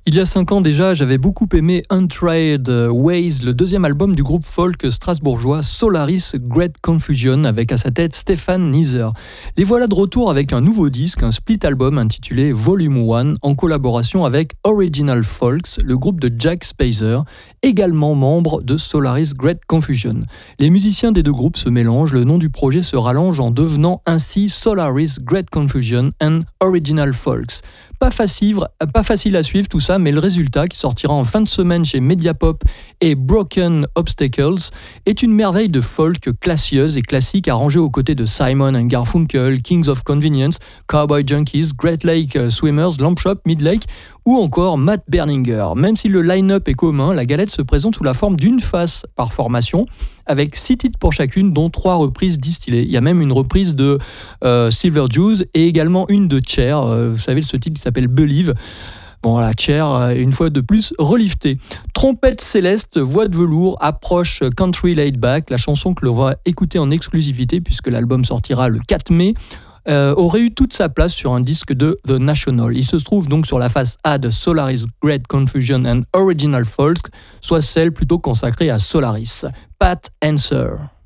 Il y a 5 ans déjà, j'avais beaucoup aimé Untried Ways, le deuxième album du groupe folk strasbourgeois Solaris Great Confusion, avec à sa tête Stéphane Nieser. Les voilà de retour avec un nouveau disque, un split album intitulé Volume 1, en collaboration avec Original Folks, le groupe de Jack Spacer, également membre de Solaris Great Confusion. Les musiciens des deux groupes se mélangent, le nom du projet se rallonge en devenant ainsi Solaris Great Confusion and Original Folks. Pas facile à suivre tout ça, mais le résultat, qui sortira en fin de semaine chez Mediapop et Broken Obstacles, est une merveille de folk classieuse et classique arrangée aux côtés de Simon & Garfunkel, Kings of Convenience, Cowboy Junkies, Great Lake Swimmers, Lamp Shop, Midlake ou encore Matt Berninger. Même si le line-up est commun, la galette se présente sous la forme d'une face par formation, avec 6 titres pour chacune, dont 3 reprises distillées. Il y a même une reprise de Silver Jews et également une de Cher, vous savez, ce titre qui s'appelle Believe. Bon voilà, Cher, une fois de plus, relifté. Trompette céleste, voix de velours, approche country laid back, la chanson que l'on va écouter en exclusivité, puisque l'album sortira le 4 mai, aurait eu toute sa place sur un disque de The National. Il se trouve donc sur la face A de Solaris Great Confusion and Original Folk, soit celle plutôt consacrée à Solaris. Pat Answer.